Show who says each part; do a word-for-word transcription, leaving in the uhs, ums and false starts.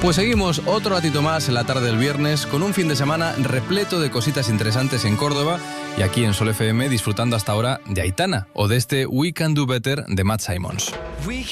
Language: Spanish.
Speaker 1: Pues seguimos otro ratito más en la tarde del viernes con un fin de semana repleto de cositas interesantes en Córdoba y aquí en Sol F M disfrutando hasta ahora de Aitana o de este We Can Do Better de Matt Simons.